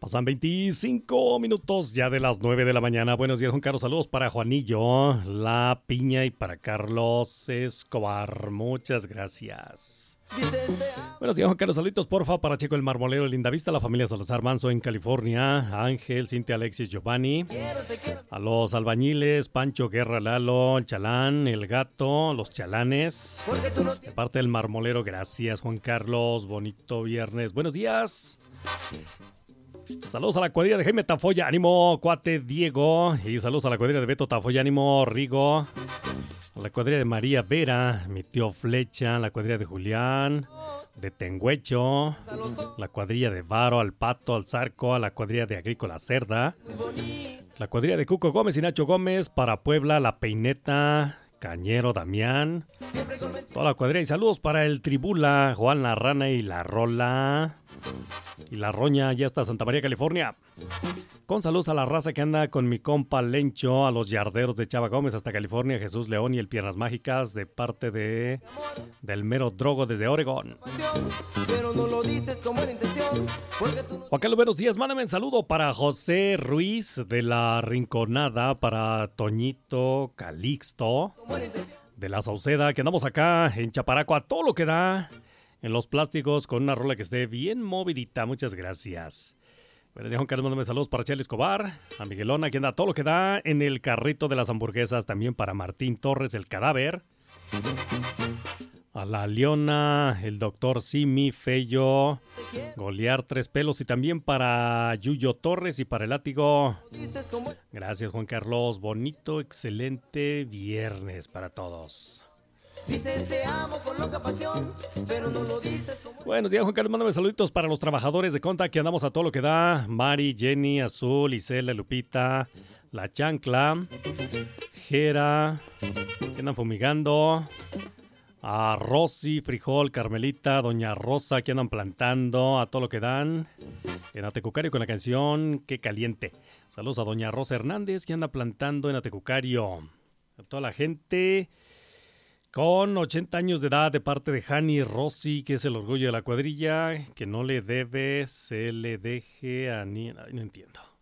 Pasan 25 minutos ya de las 9 de la mañana. Buenos días, Juan Carlos. Saludos para Juanillo, La Piña y para Carlos Escobar. Muchas gracias. Buenos días, Juan Carlos. Saluditos, porfa, para Checo el Marmolero, el Lindavista, la familia Salazar Manso en California, Ángel, Cintia, Alexis, Giovanni, a los albañiles, Pancho, Guerra, Lalo, el Chalán, el Gato, los Chalanes. De parte del Marmolero, gracias, Juan Carlos. Bonito viernes. Buenos días. Saludos a la cuadrilla de Jaime Tafoya, ánimo, cuate Diego. Y saludos a la cuadrilla de Beto Tafoya, ánimo, Rigo. A la cuadrilla de María Vera, mi tío Flecha, la cuadrilla de Julián, de Tengüecho, la cuadrilla de Varo, al Pato, al Zarco, a la cuadrilla de Agrícola Cerda, la cuadrilla de Cuco Gómez y Nacho Gómez, para Puebla, La Peineta, Cañero, Damián, toda la cuadrilla. Y saludos para el Tribula, Juan La Rana y la Rola. Y la Roña, ya está Santa María, California. Con saludos a la raza que anda con mi compa Lencho, a los yarderos de Chava Gómez hasta California, Jesús León y el Piernas Mágicas de parte del mero Drogo desde Oregón. Juan Carlos, buenos días. Mándame un saludo para José Ruiz de La Rinconada, para Toñito Calixto de La Sauceda, que andamos acá en Chaparaco a todo lo que da. En los plásticos con una rola que esté bien movidita. Muchas gracias. Bueno, Juan Carlos, mándame saludos para Chele Escobar, a Miguelona, que anda todo lo que da en el carrito de las hamburguesas. También para Martín Torres, el cadáver. A la Leona, el doctor Simi, Fello, Golear Tres Pelos. Y también para Yuyo Torres y para el látigo. Gracias, Juan Carlos. Bonito, excelente viernes para todos. Dices te amo con loca pasión, pero no lo dices como... Buenos días, Juan Carlos, mándame saluditos para los trabajadores de Conta, que andamos a todo lo que da. Mari, Jenny, Azul, Isela, Lupita, La Chancla, Jera, que andan fumigando. A Rosy, Frijol, Carmelita, Doña Rosa, que andan plantando a todo lo que dan. En Atecucario con la canción Qué Caliente. Saludos a Doña Rosa Hernández, que anda plantando en Atecucario. A toda la gente con 80 años de edad de parte de Jani Rossi, que es el orgullo de la cuadrilla, que no le debe, se le deje a ni... No entiendo.